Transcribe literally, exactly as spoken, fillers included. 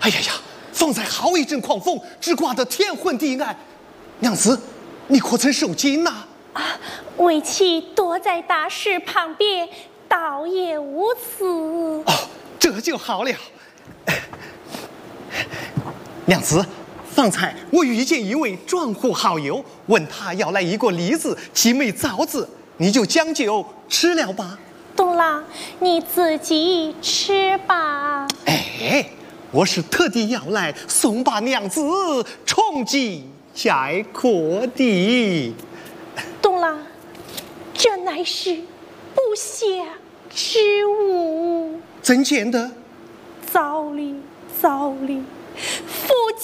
哎呀呀，方才好一阵狂风，直刮得天昏地暗。娘子，你可曾受惊呐？ 啊，为妻躲在大石旁边，倒也无事。 哦，这就好了。娘子，方才我遇见一位庄户好友，问他要来一个梨子、几枚枣子，你就将就吃了吧。 懂了，你自己吃吧。 哎，我是特地要来送把娘子重进佳阔的。 懂了，这乃是不祥之物。 怎见的？ 糟哩糟哩，夫